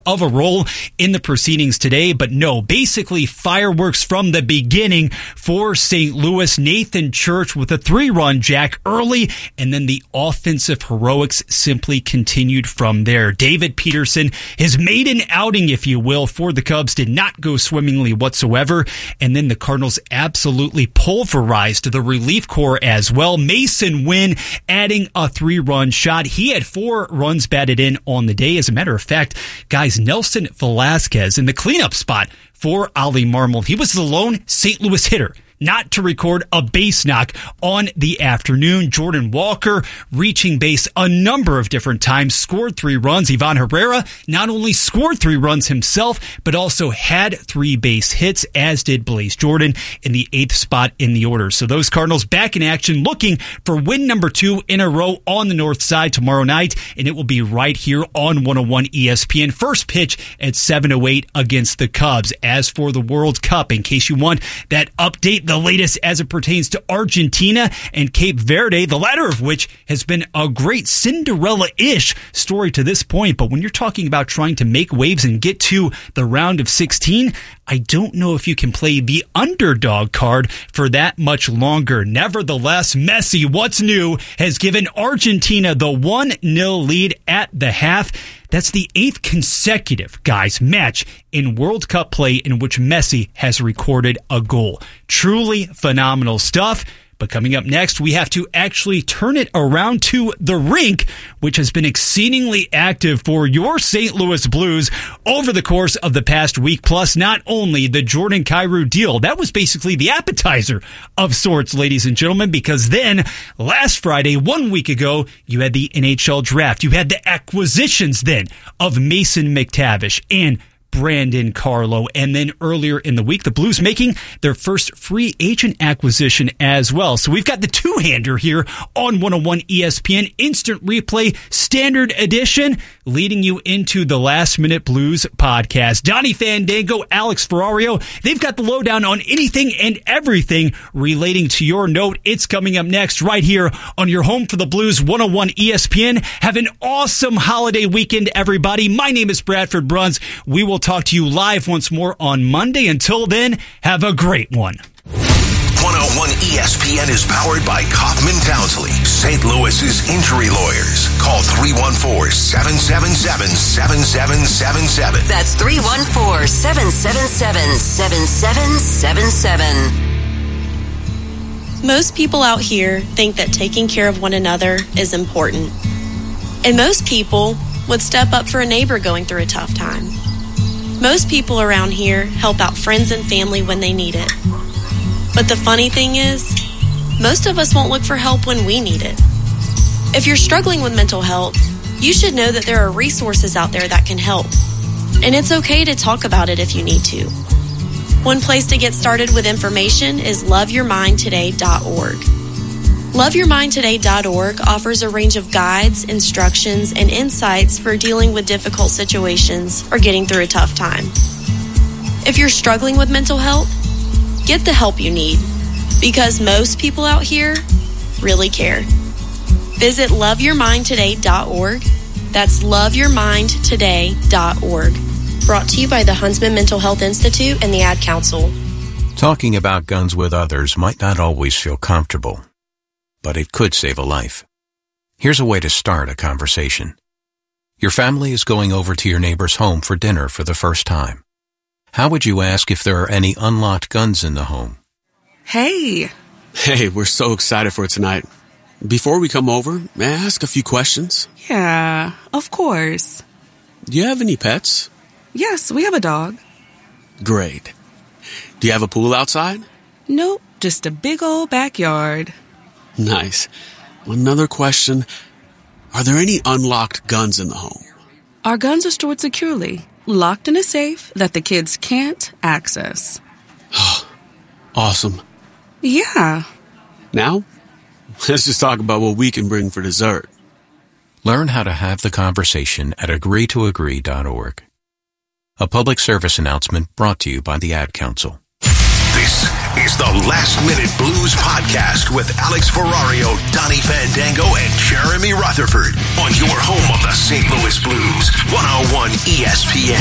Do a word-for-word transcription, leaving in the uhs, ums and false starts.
of a role in the proceedings today, but no, basically fireworks from the beginning for Saint Louis. Nathan Church with a three-run jack early, and then the offensive heroics simply continued from there. David Peterson, his maiden outing, if you will, for the Cubs did not go swimmingly whatsoever, and then the Cardinals absolutely pulverized the relief corps as well. Mason Wynn adding a three-run shot. He had four runs batted in on the day. As a matter of fact, guys, Nelson Velasquez in the cleanup spot for Ollie Marmol. He was the lone Saint Louis hitter not to record a base knock on the afternoon. Jordan Walker reaching base a number of different times, scored three runs. Ivan Herrera not only scored three runs himself, but also had three base hits, as did Blaze Jordan in the eighth spot in the order. So those Cardinals back in action, looking for win number two in a row on the north side tomorrow night, and it will be right here on one oh one E S P N. First pitch at seven oh eight against the Cubs. As for the World Cup, in case you want that update, the latest as it pertains to Argentina and Cape Verde, the latter of which has been a great Cinderella-ish story to this point. But when you're talking about trying to make waves and get to the round of sixteen, I don't know if you can play the underdog card for that much longer. Nevertheless, Messi, what's new, has given Argentina the one nil lead at the half. That's the eighth consecutive, guys, match in World Cup play in which Messi has recorded a goal. Truly phenomenal stuff. But coming up next, we have to actually turn it around to the rink, which has been exceedingly active for your Saint Louis Blues over the course of the past week. Plus, not only the Jordan Kyrou deal, that was basically the appetizer of sorts, ladies and gentlemen, because then last Friday, one week ago, you had the N H L draft. You had the acquisitions then of Mason McTavish and Brandon Carlo. And then earlier in the week, the Blues making their first free agent acquisition as well. So we've got the two-hander here on one oh one E S P N Instant Replay Standard Edition, leading you into the Last Minute Blues podcast. Donnie Fandango, Alex Ferrario, they've got the lowdown on anything and everything relating to your note. It's coming up next right here on your home for the Blues, one oh one E S P N. Have an awesome holiday weekend, everybody. My name is Bradford Bruns. We will talk to you live once more on Monday. Until then, have a great one. one oh one E S P N is powered by Kaufman Townsley, Saint Louis's injury lawyers. Call three one four, seven seven seven, seven seven seven seven. That's three one four, seven seven seven, seven seven seven seven. Most people out here think that taking care of one another is important. And most people would step up for a neighbor going through a tough time. Most people around here help out friends and family when they need it. But the funny thing is, most of us won't look for help when we need it. If you're struggling with mental health, you should know that there are resources out there that can help. And it's okay to talk about it if you need to. One place to get started with information is love your mind today dot org. love your mind today dot org offers a range of guides, instructions, and insights for dealing with difficult situations or getting through a tough time. If you're struggling with mental health, get the help you need, because most people out here really care. Visit love your mind today dot org. That's love your mind today dot org. Brought to you by the Huntsman Mental Health Institute and the Ad Council. Talking about guns with others might not always feel comfortable, but it could save a life. Here's a way to start a conversation. Your family is going over to your neighbor's home for dinner for the first time. How would you ask if there are any unlocked guns in the home? Hey. Hey, we're so excited for tonight. Before we come over, may I ask a few questions? Yeah, of course. Do you have any pets? Yes, we have a dog. Great. Do you have a pool outside? Nope, just a big old backyard. Nice. Another question. Are there any unlocked guns in the home? Our guns are stored securely, locked in a safe that the kids can't access. Awesome. Yeah. Now, let's just talk about what we can bring for dessert. Learn how to have the conversation at agree to agree dot org. A public service announcement brought to you by the Ad Council. This is the Last Minute Blues Podcast with Alex Ferrario, Donnie Fandango, and Jeremy Rutherford on your home of the Saint Louis Blues, one oh one E S P N.